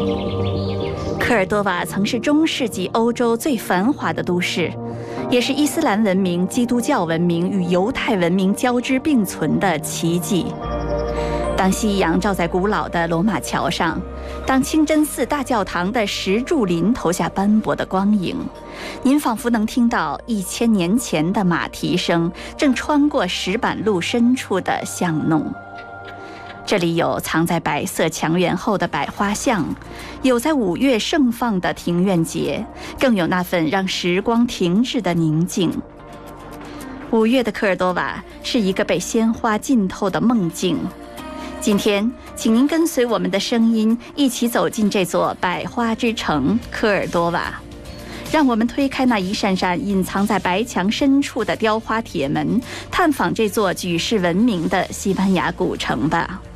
科尔多瓦曾是中世纪欧洲最繁华的都市，也是伊斯兰文明、基督教文明与犹太文明交织并存的奇迹。当夕阳照在古老的罗马桥上，当清真寺大教堂的石柱林投下斑驳的光影，您仿佛能听到1000年前的马蹄声正穿过石板路深处的巷弄。这里有藏在白色墙垣后的百花巷，有在5月盛放的庭院节，更有那份让时光停滞的宁静。5月的科尔多瓦是一个被鲜花浸透的梦境。今天，请您跟随我们的声音，一起走进这座百花之城科尔多瓦。让我们推开那一扇扇隐藏在白墙深处的雕花铁门，探访这座举世闻名的西班牙古城吧。